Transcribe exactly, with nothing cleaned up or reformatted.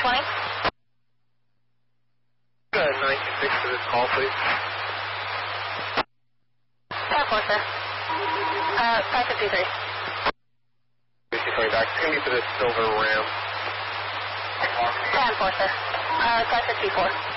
twenty. Good, nine two six for this call, please. ten four, sir. Uh, five fifty-three. Lucy coming back. It's going to be for the silver Ram. ten four, sir. Uh, five fifty-four.